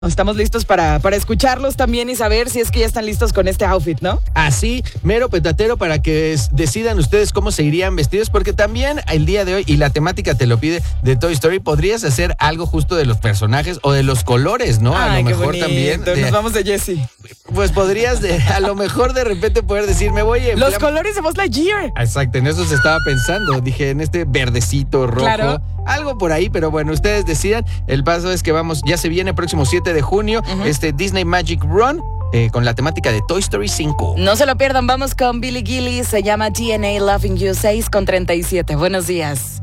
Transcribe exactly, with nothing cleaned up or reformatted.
Estamos listos para, para escucharlos también y saber si es que ya están listos con este outfit, ¿no? Así, mero petatero, para que es- decidan ustedes cómo se irían vestidos, porque también el día de hoy, y la temática te lo pide, de Toy Story, podrías hacer algo justo de los personajes o de los colores, ¿no? A Ay, lo qué mejor bonito. también. de- Nos vamos de Jessie. pues podrías, de, a lo mejor de repente poder decir, me voy en Los plan- colores de Buzz Lightyear. Exacto, en eso se estaba pensando. Dije, en este verdecito rojo. Claro. Algo por ahí, pero bueno, ustedes decidan. El paso es que vamos, ya se viene próximo siete de junio, Ujú. este Disney Magic Run, eh, con la temática de Toy Story cinco. No se lo pierdan, vamos con Billy Gillies, se llama D N A Loving You, seis con treinta y siete. Buenos días.